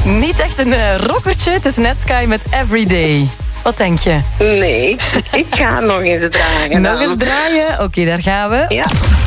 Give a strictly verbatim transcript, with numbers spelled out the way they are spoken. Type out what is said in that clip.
Niet echt een uh, rockertje, het is Netsky met Everyday. Wat denk je? Nee, ik ga nog eens draaien. Nog eens draaien? Oké, okay, daar gaan we. Ja.